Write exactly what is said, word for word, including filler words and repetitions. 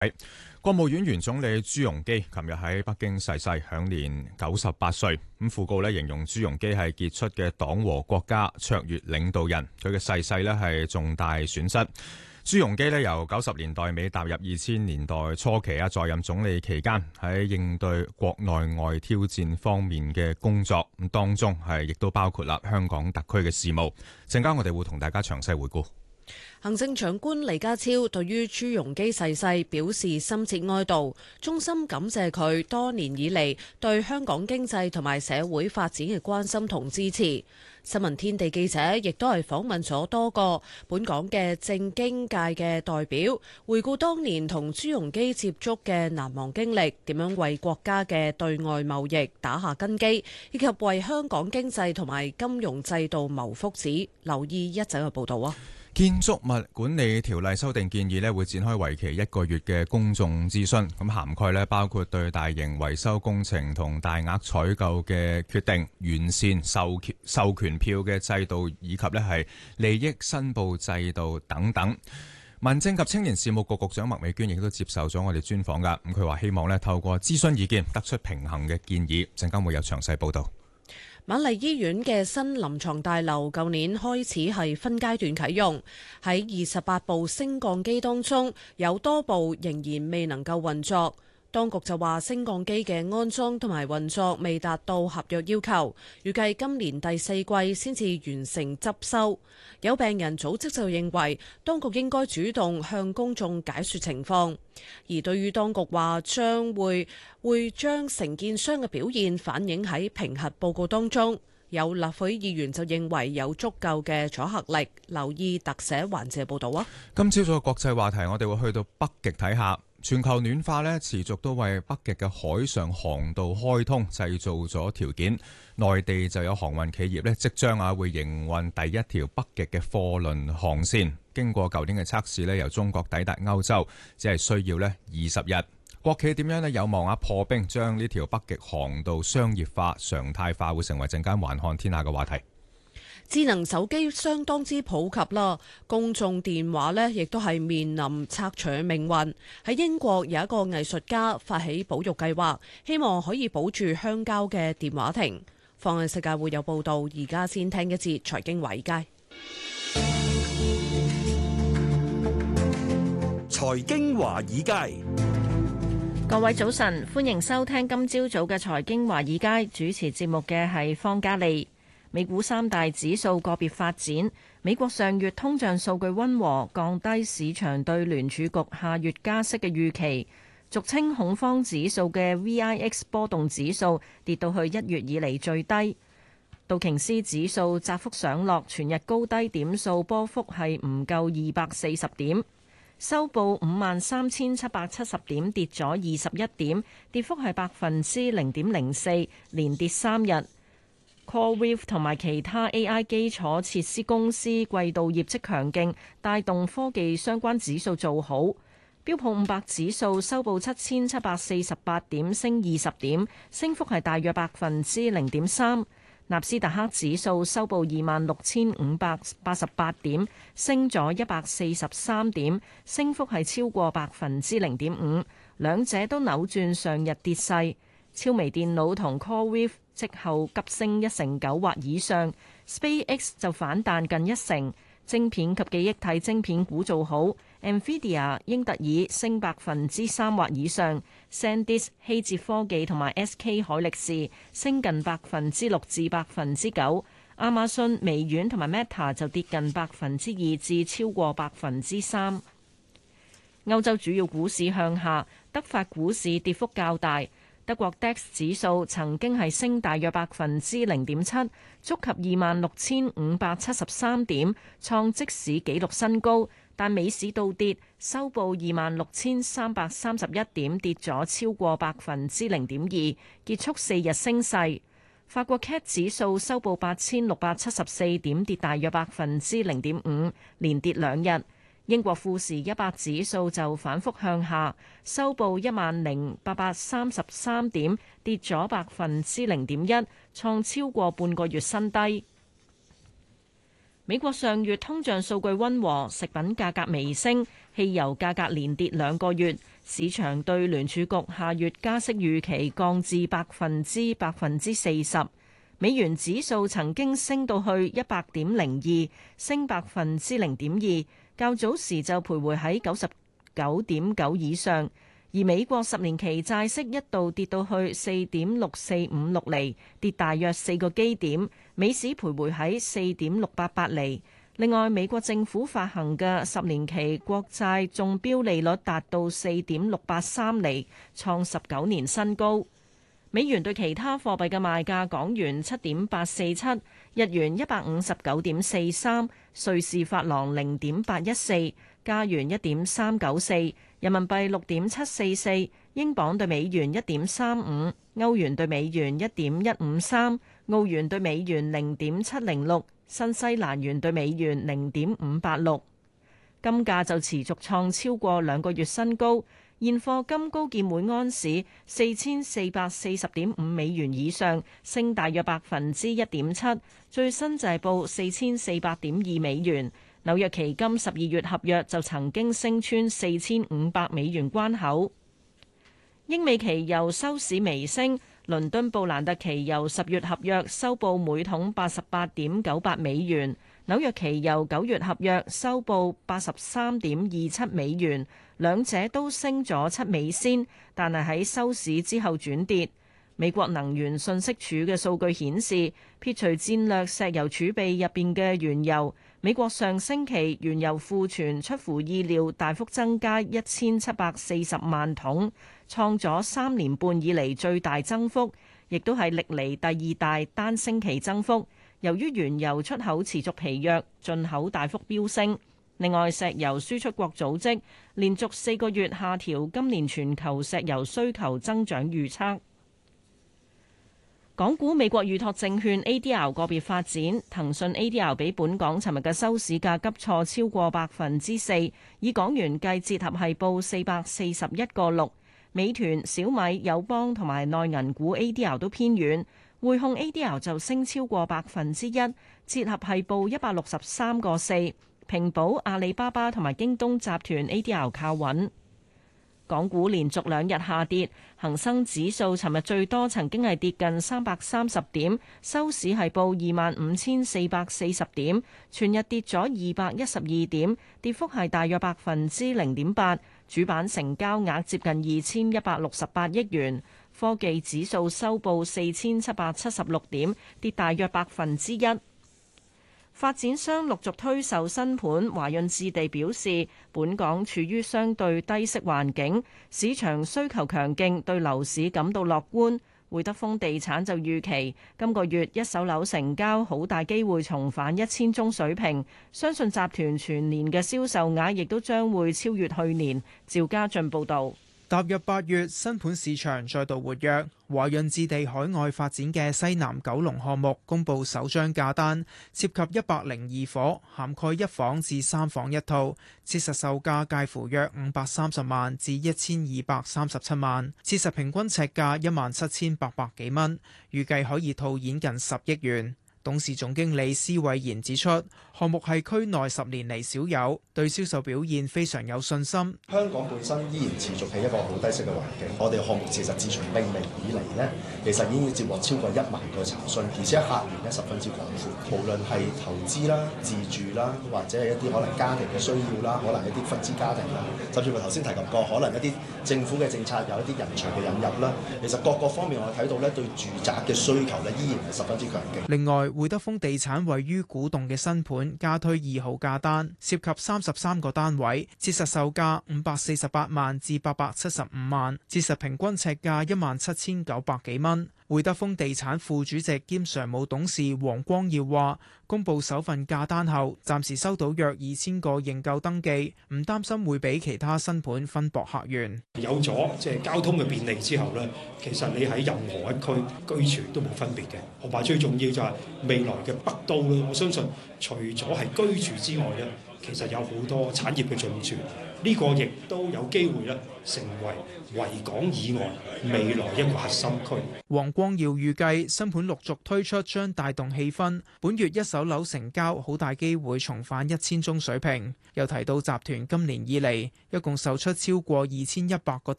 國務院原總理朱鎔基琴日喺北京逝世，享年九十八歲。咁訃告咧形容朱鎔基係傑出嘅黨和國家卓越領導人，佢嘅逝世咧係重大損失。朱鎔基咧由九十年代尾踏入二千年代初期啊，在任總理期間喺應對國內外挑戰方面嘅工作，咁當中係亦都包括啦香港特區嘅事務。陣間我哋會同大家詳細回顧。 行政長官李家超對於朱鎔基逝世表示深切哀悼，衷心感謝佢多年以嚟對香港經濟同埋社會發展嘅關心同支持。新聞天地記者亦都係訪問咗多個本港嘅政經界嘅代表，回顧當年同朱鎔基接觸嘅難忘經歷，點樣為國家嘅對外貿易打下根基，以及為香港經濟同埋金融制度謀福祉。留意一陣嘅報道啊！ 建築物管理條例修訂建議咧會展開為期一個月嘅公眾諮詢，咁涵蓋咧包括對大型維修工程同大額採購嘅決定、完善授權授權票嘅制度以及咧係利益申報制度等等。民政及青年事務局局長麥美娟亦都接受咗我哋專訪噶，咁佢話希望咧透過諮詢意見得出平衡嘅建議，陣間會有詳細報道。 瑪麗醫院嘅新臨床大樓舊年開始係分階段啟用，喺二十八部升降機當中，有多部仍然未能夠運作。當局就話升降機嘅安裝同埋運作未達到合約要求，預計今年第四季先至完成執修。有病人組織就認為，當局應該主動向公眾解說情況。而對於當局話將會會將承建商嘅表現反映喺評核報告當中，有立法會議員就認為有足夠嘅阻嚇力。留意特寫環節報導啊！ 今朝早嘅國際話題，我哋會去到北極睇下。全球暖化咧持續都為北極嘅海上航道開通製造咗條件。內地就有航運企業咧即將啊會營運第一條北極嘅貨輪航線。經過舊年嘅測試咧，由中國抵達歐洲只係需要咧二十日。國企點樣咧有望啊破冰，將呢條北極航道商業化、常態化，會成為陣間環看天下嘅話題。 智能手機相當之普及啦，公眾電話呢亦都係面臨拆除嘅命運。喺英國有一個藝術家發起保育計劃，希望可以保住鄉郊嘅電話亭。放眼世界會有報道，而家先聽一節財經華爾街。 財經華爾街， 各位早晨，歡迎收聽今朝早嘅財經華爾街，主持節目嘅係方嘉利。美股三大指數個別發展，美國上月通脹數據溫和，降低市場對聯儲局下月加息嘅預期。俗稱恐慌指數嘅 V I X 波動指數跌到去一月以嚟最低。道瓊斯指數窄幅上落，全日高低點數波幅係唔夠二百四十點，收報五萬三千七百七十點，跌咗二十一點，跌幅係百分之零點零四，連跌三日。CoreWeave 同埋其他 A I 基礎設施公司季度業績強勁，帶動科技相關指數做好。標普五百指數收報七千七百四十八點，升二十點，升幅係大約百分之零點三。納斯達克指數收報二萬六千五百八十八點，升咗一百四十三點，升幅係超過百分之零點五。兩者都扭轉上日跌勢。超微電腦同 CoreWeave 即後急升一成九或以上 ，SpaceX 就反彈近一成。晶片及記憶體晶片股做好 ，Nvidia、英特爾升百分之三或以上 ，SanDisk、希捷科技同埋 S K 海力士升近百分之六至百分之九。亞馬遜、微軟同埋 Meta 就跌近百分之二至超過百分之三。歐洲主要股市向下，德法股市跌幅較大。德國 D A X 指數曾經係升大約百分之零點七，觸及二萬六千五百七十三點，創即市紀錄新高。但美市倒跌，收報二萬六千三百三十一點，跌咗超過百分之零點二，結束四日升勢。法國 C A C 指數收報八千六百七十四點，跌大約百分之零點五，連跌兩日。英國富時一百指數就反覆向下，收報一萬零八百三十三點，跌咗百分之零點一，創超過半個月新低。 美國上月通脹數據溫和，食品價格微升，汽油價格連跌兩個月。市場對聯儲局下月加息預期降至百分之百分之四十。美元指數曾經升到去一百點零二，升百分之零點二。較早時就徘徊喺九十九點九以上。而美國十年期債息一度跌到去四點六四五六厘，跌大約四個基點。美市徘徊喺四點六八八厘。另外，美國政府發行嘅十年期國債中標利率達到四點六八三厘，創十九年新高。美元對其他貨幣嘅賣價：港元七點八四七，日元一百五十九點四三，瑞士法郎零點八一四，加元一點三九四，人民幣六點七四四，英鎊對美元一點三五，歐元對美元一點一五三，澳元對美元零點七零六，新西蘭元對美元零點五八六。金價就持續創超過兩個月新高。現貨金高見每安士四千四百四十點五美元以上，升大約百分之一點七，最新就係報四千四百點二美元。紐約期金十二月合約就曾經升穿四千五百美元關口。英美期油收市微升，倫敦布蘭特期油十月合約收報每桶八十八點九八美元。紐約期油九月合約收報八十三點二七美元，兩者都升咗七美仙，但係喺收市之後轉跌。美國能源信息署嘅數據顯示，撇除戰略石油儲備入邊嘅原油，美國上星期原油庫存出乎意料大幅增加一千七百四十萬桶，創咗三年半以嚟最大增幅，亦都係歷嚟第二大單星期增幅。由於原油出口持續疲弱，進口大幅飆升。另外，石油輸出國組織連續四個月下調今年全球石油需求增長預測。港股美國預託證券 A D R 個別發展，騰訊 A D R 比本港尋日嘅收市價急挫超過百分之四，以港元計，折合係報四百四十一個六。美團、小米、友邦同埋內銀股 A D R 都偏軟。匯控 A D R 就升超過百分之一，折合係報一百六十三個四。平保、阿里巴巴同埋京東集團 A D R 靠穩。港股連續兩日下跌，恒生指數尋日最多曾經係跌近三百三十點，收市係報二萬五千四百四十點，全日跌咗二百一十二點，跌幅係大約百分之零點八。主板成交額接近二千一百六十八億元。科技指數收報四千七百七十六點，跌大約百分之一。發展商陸續推售新盤，華潤置地表示，本港處於相對低息環境，市場需求強勁，對樓市感到樂觀。會德豐地產就預期今個月一手樓成交好大機會重返一千宗水平，相信集團全年嘅銷售額亦都將會超越去年。趙家俊報導。 踏入八月，新盤市場再度活躍。華潤置地海外發展嘅西南九龍項目公佈首張價單，涉及一百零二伙，涵蓋一房至三房一套，切實售價介乎約五百三十萬至一千二百三十七萬，切實平均尺價一萬七千八百幾蚊，預計可以套現近十億元。董事總經理施偉賢指出，項目係區內十年嚟少有，對銷售表現非常有信心。 香港本身依然持續係一個好低息嘅環境，我哋項目其實自從命名以嚟呢，其實已經接獲超過一萬個查詢，而且客源呢十分之廣闊。無論係投資啦、自住啦，或者係一啲可能家庭嘅需要啦，可能一啲分支家庭啦，甚至乎頭先提及過，可能一啲政府嘅政策有一啲人才嘅引入啦，其實各個方面我哋睇到呢，對住宅嘅需求呢依然係十分之強勁。 另外，會德豐地產位於古洞嘅新盤加推二號價單，涉及三十三個單位，切實售價五百四十八萬至八百七十五萬，切實平均尺價一萬七千九百幾蚊。會德豐地產副主席兼常務董事黃光耀話，公布首份價單後，暫時收到約二千個認購登記，唔擔心會俾其他新盤分薄客源。 有咗即係交通嘅便利之後呢，其實你喺任何一區居住都冇分別嘅。同埋最重要就係未來嘅北都咧，我相信除咗係居住之外呢，其實有好多產業嘅進駐。 呢個亦都有機會咧成為維港以外未來一個核心區。 黃光耀預計新盤陸續推出將帶動氣氛，本月一手樓成交好大機會重返一千宗水平。又提到集團今年以嚟一共售出超過二千一百個